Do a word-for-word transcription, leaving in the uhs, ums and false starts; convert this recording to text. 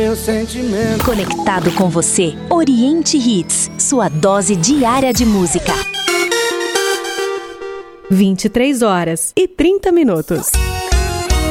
Meu sentimento. Conectado com você, Oriente Hits, sua dose diária de música. vinte e três horas e trinta minutos.